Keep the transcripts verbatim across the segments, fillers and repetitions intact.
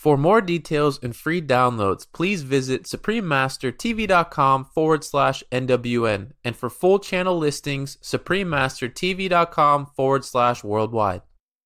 For more details and free downloads, please visit suprememastertv.com forward slash NWN. And for full channel listings, suprememastertv.com forward slash worldwide.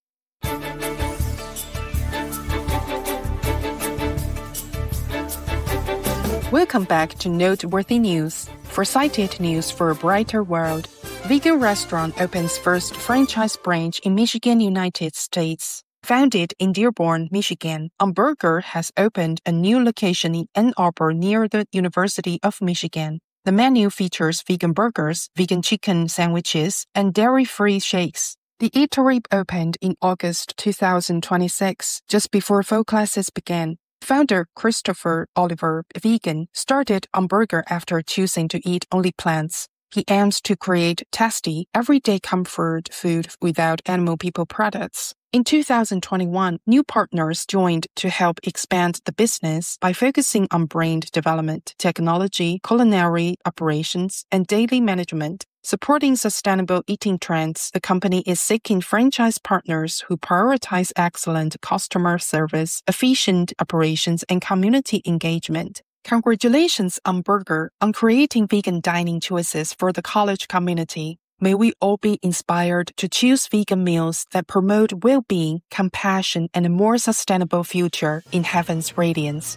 Welcome back to Noteworthy News. Foresighted news for a brighter world. Vegan restaurant opens first franchise branch in Michigan, United States. Founded in Dearborn, Michigan, Umburger has opened a new location in Ann Arbor near the University of Michigan. The menu features vegan burgers, vegan chicken sandwiches, and dairy-free shakes. The eatery opened in August twenty twenty-six, just before fall classes began. Founder Christopher Oliver, vegan, started Umburger after choosing to eat only plants. He aims to create tasty, everyday comfort food without animal people products. In two thousand twenty-one, new partners joined to help expand the business by focusing on brand development, technology, culinary operations, and daily management. Supporting sustainable eating trends, the company is seeking franchise partners who prioritize excellent customer service, efficient operations, and community engagement. Congratulations, Umburger, on creating vegan dining choices for the college community. May we all be inspired to choose vegan meals that promote well-being, compassion, and a more sustainable future in heaven's radiance.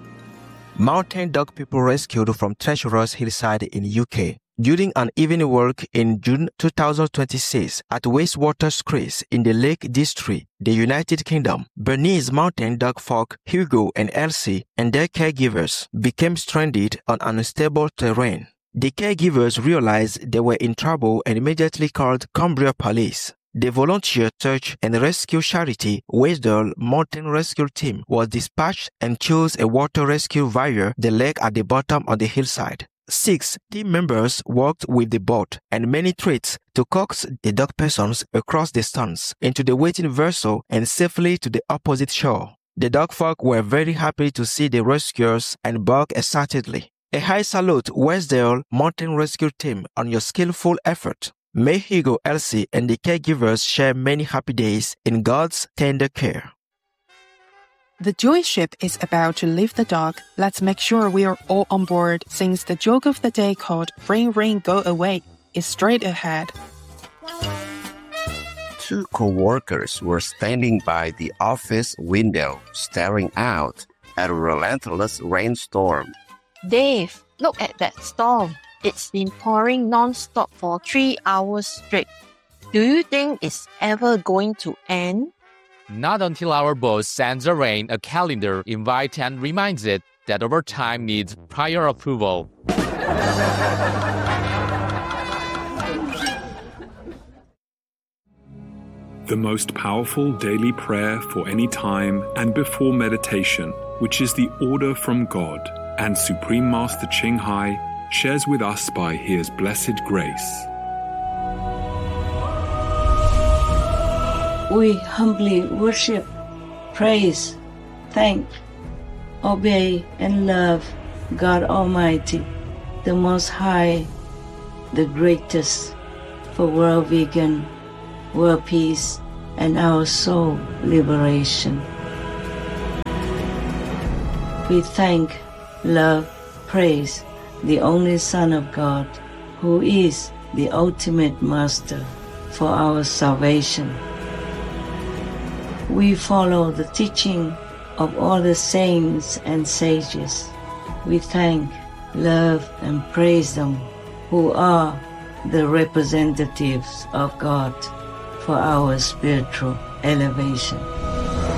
Mountain dog people rescued from treacherous hillside in U K. During an evening walk in June twenty twenty-six at Wastwater Screes in the Lake District, the United Kingdom, Bernese mountain dog folk Hugo and Elsie and their caregivers became stranded on unstable terrain. The caregivers realized they were in trouble and immediately called Cumbria Police. The volunteer search and rescue charity Westdale Mountain Rescue Team was dispatched and chose a water rescue via the lake at the bottom of the hillside. Six team members worked with the boat and many threads to coax the dog persons across the stones into the waiting vessel and safely to the opposite shore. The dog folk were very happy to see the rescuers and barked excitedly. A high salute, Westdale Mountain Rescue Team, on your skillful effort. May Hugo, Elsie, and the caregivers share many happy days in God's tender care. The Joy Ship is about to leave the dock. Let's make sure we are all on board, since the joke of the day called Rain Rain Go Away is straight ahead. Two co-workers were standing by the office window, staring out at a relentless rainstorm. Dave, look at that storm. It's been pouring non-stop for three hours straight. Do you think it's ever going to end? Not until our boss sends the rain a calendar invite and reminds it that overtime needs prior approval. The most powerful daily prayer for any time and before meditation, which is the order from God, and Supreme Master Ching Hai shares with us by His blessed grace. We humbly worship, praise, thank, obey, and love God Almighty, the Most High, the greatest, for world vegan, world peace, and our soul liberation. We thank, love, praise the only Son of God, who is the ultimate Master for our salvation. We follow the teaching of all the saints and sages. We thank, love, and praise them, who are the representatives of God for our spiritual elevation.